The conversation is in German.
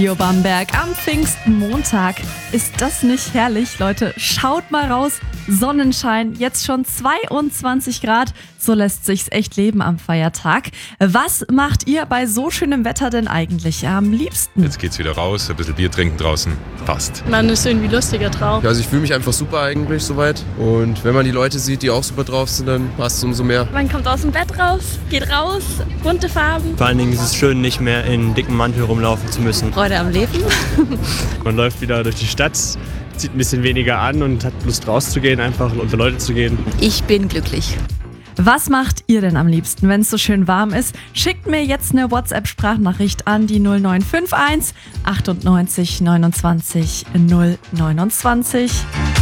Jo Bamberg am Pfingstmontag. Ist das nicht herrlich, Leute? Schaut mal raus. Sonnenschein, jetzt schon 22 Grad. So lässt sich's echt leben am Feiertag. Was macht ihr bei so schönem Wetter denn eigentlich am liebsten? Jetzt geht's wieder raus, ein bisschen Bier trinken draußen. Passt. Man ist irgendwie lustiger drauf. Ja, also ich fühle mich einfach super eigentlich soweit. Und wenn man die Leute sieht, die auch super drauf sind, dann passt es umso mehr. Man kommt aus dem Bett raus, geht raus, bunte Farben. Vor allen Dingen ist es schön, nicht mehr in dicken Mantel rumlaufen zu müssen. Freude am Leben. Man läuft wieder durch die Stadt, zieht ein bisschen weniger an und hat Lust rauszugehen, einfach unter Leute zu gehen. Ich bin glücklich. Was macht ihr denn am liebsten, wenn es so schön warm ist? Schickt mir jetzt eine WhatsApp-Sprachnachricht an die 0951 98 29 029.